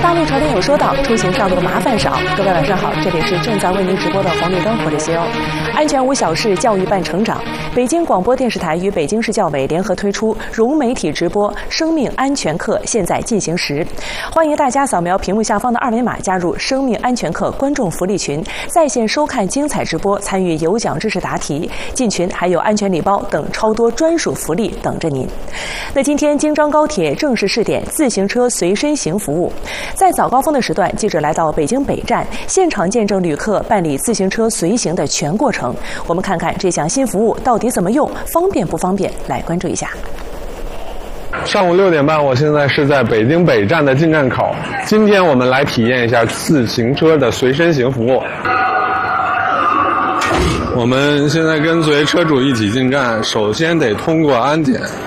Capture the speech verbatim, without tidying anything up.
大陆潮店有说到，出行上路麻烦少。各位晚上好，这里是正在为您直播的黄绿灯，我是西欧。安全无小事，教育伴成长。北京广播电视台与北京市教委联合推出融媒体直播生命安全课，现在进行时。欢迎大家扫描屏幕下方的二维码，加入生命安全课观众福利群，在线收看精彩直播，参与有奖知识答题。进群还有安全礼包等超多专属福利等着您。那今天京张高铁正式试点自行车随身行服务。在早高峰的时段，记者来到北京北站，现场见证旅客办理自行车随行的全过程。我们看看这项新服务到底怎么用，方便不方便？来关注一下。 上午六点半，我现在是在北京北站的进站口。今天我们来体验一下自行车的随身行服务。我们现在跟随车主一起进站，首先得通过安检。